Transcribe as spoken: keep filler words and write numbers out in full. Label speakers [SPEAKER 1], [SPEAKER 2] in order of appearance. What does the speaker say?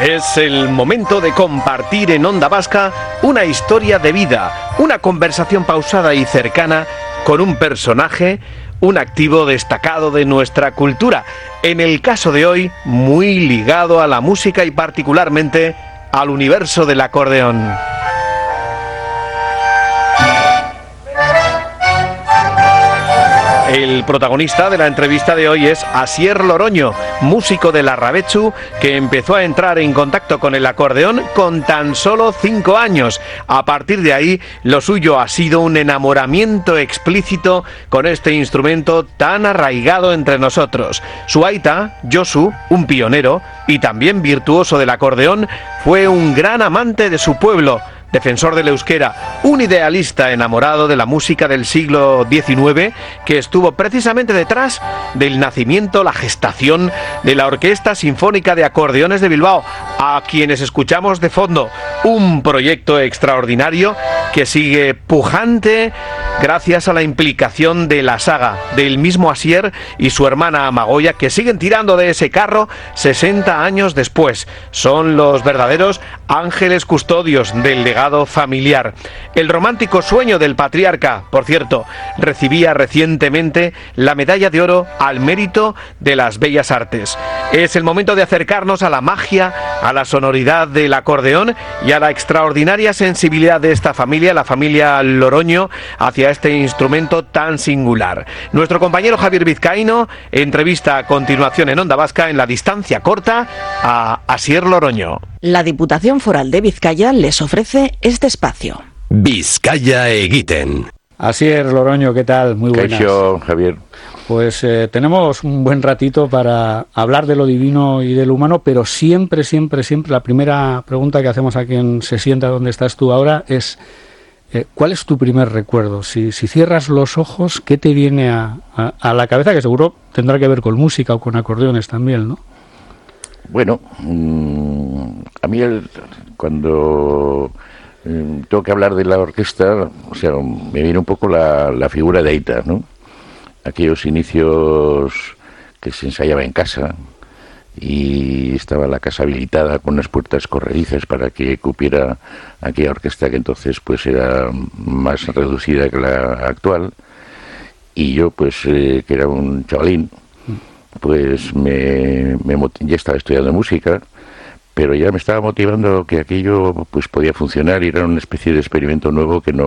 [SPEAKER 1] Es el momento de compartir en Onda Vasca una historia de vida, una conversación pausada y cercana con un personaje, un activo destacado de nuestra cultura. En el caso de hoy, muy ligado a la música y particularmente al universo del acordeón. El protagonista de la entrevista de hoy es Asier Loroño, músico de Larrabetzu, que empezó a entrar en contacto con el acordeón con tan solo cinco años. A partir de ahí, lo suyo ha sido un enamoramiento explícito con este instrumento tan arraigado entre nosotros. Su aita, Josu, un pionero y también virtuoso del acordeón, fue un gran amante de su pueblo, defensor del euskera, un idealista enamorado de la música del siglo diecinueve que estuvo precisamente detrás del nacimiento, la gestación de la Orquesta Sinfónica de Acordeones de Bilbao, a quienes escuchamos de fondo. Un proyecto extraordinario que sigue pujante gracias a la implicación de la saga del mismo Asier y su hermana Amagoya, que siguen tirando de ese carro sesenta años después. Son los verdaderos ángeles custodios del legado familiar. El romántico sueño del patriarca, por cierto, recibía recientemente la medalla de oro al mérito de las bellas artes. Es el momento de acercarnos a la magia, a la sonoridad del acordeón y a la extraordinaria sensibilidad de esta familia, la familia Loroño, hacia este instrumento tan singular. Nuestro compañero Javier Vizcaíno entrevista a continuación en Onda Vasca, en la distancia corta, a Asier Loroño.
[SPEAKER 2] La Diputación Foral de Vizcaya les ofrece este espacio.
[SPEAKER 3] Vizcaya egiten.
[SPEAKER 4] Asier Loroño, ¿qué tal? Muy buenas.
[SPEAKER 5] Caixo, Javier.
[SPEAKER 4] Pues eh, tenemos un buen ratito para hablar de lo divino y de lo humano, pero siempre, siempre, siempre la primera pregunta que hacemos a quien se sienta donde estás tú ahora es eh, ¿cuál es tu primer recuerdo? Si, si cierras los ojos, ¿qué te viene a, a, a la cabeza? Que seguro tendrá que ver con música o con acordeones también, ¿no?
[SPEAKER 5] Bueno, mmm, a mí el, cuando eh, tengo que hablar de la orquesta, o sea, me viene un poco la, la figura de Aita, ¿no? Aquellos inicios que se ensayaba en casa y estaba la casa habilitada con unas puertas corredizas para que cupiera aquella orquesta que entonces pues era más reducida que la actual, y yo pues eh, que era un chavalín, pues me, me ya estaba estudiando música, pero ya me estaba motivando que aquello pues podía funcionar y era una especie de experimento nuevo que no